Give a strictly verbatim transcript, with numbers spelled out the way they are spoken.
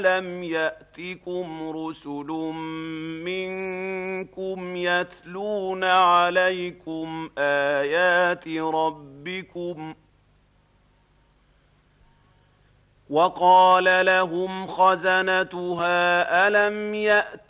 أَلَمْ يَأْتِكُمْ رُسُلٌ مِّنكُمْ يَتْلُونَ عَلَيْكُمْ آيَاتِ رَبِّكُمْ وَقَالَ لَهُمْ خَزَنَتُهَا أَلَمْ يَأْتِكُمْ